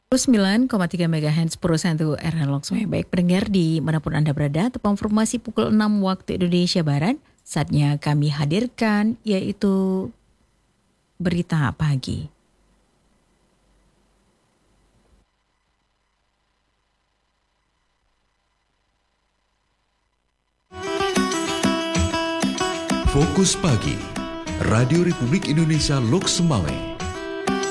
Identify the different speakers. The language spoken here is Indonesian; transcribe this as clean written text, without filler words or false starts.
Speaker 1: 9,3 MHz Pro 1 RN Loksme. Baik pendengar di manapun Anda berada, tepat informasi pukul 6 waktu Indonesia Barat, saatnya kami hadirkan yaitu berita pagi.
Speaker 2: Fokus Pagi, Radio Republik Indonesia Lok Semawe,